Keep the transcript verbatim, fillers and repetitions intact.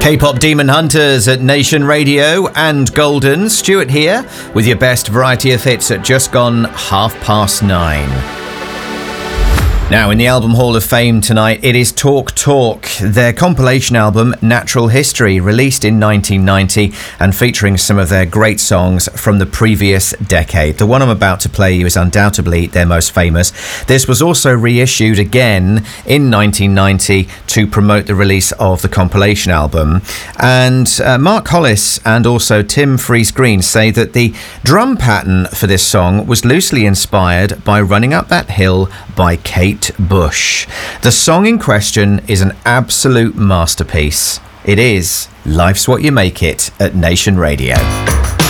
K-pop Demon Hunters at Nation Radio and Golden. Stuart here with your best variety of hits at just gone half past nine. Now, in the Album Hall of Fame tonight, it is Talk Talk, their compilation album Natural History, released in nineteen ninety and featuring some of their great songs from the previous decade. The one I'm about to play you is undoubtedly their most famous. This was also reissued again in nineteen ninety to promote the release of the compilation album. And uh, Mark Hollis and also Tim Freese-Green say that the drum pattern for this song was loosely inspired by Running Up That Hill by Kate Bush. The song in question is an absolute masterpiece. It is Life's What You Make It at Nation Radio.